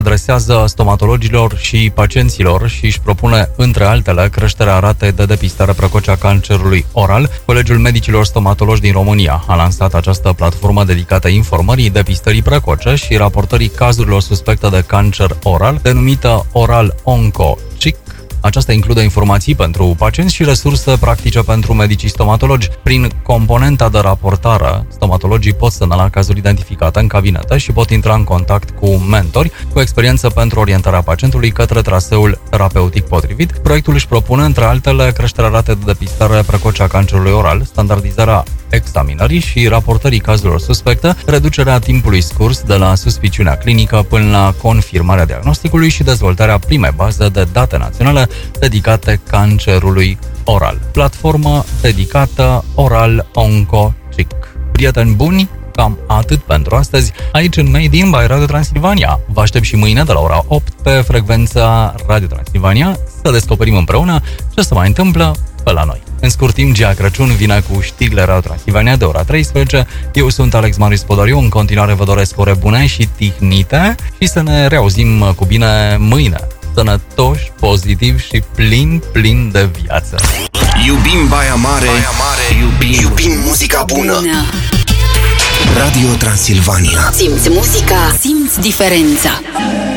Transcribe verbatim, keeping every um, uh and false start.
adresează stomatologilor și pacienților și își propune, între altele, creșterea ratei de depistare precoce a cancerului oral. Colegiul Medicilor Stomatologi din România a lansat această platformă dedicată informării, depistării precoce și raportării cazurilor suspecte de cancer oral, denumită Oral Onco C I C. Aceasta include informații pentru pacienți și resurse practice pentru medicii stomatologi. Prin componenta de raportare, stomatologii pot semnala cazuri identificate în cabinete și pot intra în contact cu mentori cu experiență pentru orientarea pacientului către traseul terapeutic potrivit. Proiectul își propune, între altele, creșterea ratei de depistare precoce a cancerului oral, standardizarea examinării și raportării cazurilor suspecte, reducerea timpului scurs de la suspiciunea clinică până la confirmarea diagnosticului și dezvoltarea primei baze de date naționale dedicate cancerului oral. Platformă dedicată Oral Onco C I C. Prieteni buni, cam atât pentru astăzi, aici în Made in by Radio Transilvania. Vă aștept și mâine de la ora opt pe frecvența Radio Transilvania să descoperim împreună ce se mai întâmplă pe la noi. În scurt timp, Gia Crăciun vine cu știrile Radio Transilvania de ora treisprezece. Eu sunt Alex Marius Podariu, în continuare vă doresc ore bune și tihnite și să ne reauzim cu bine mâine. Sănătoși, pozitiv și plin, plin de viață. Iubim Baia Mare, Baia Mare. Iubim, iubim muzica bună. Radio Transilvania. Simți muzica, simți diferența.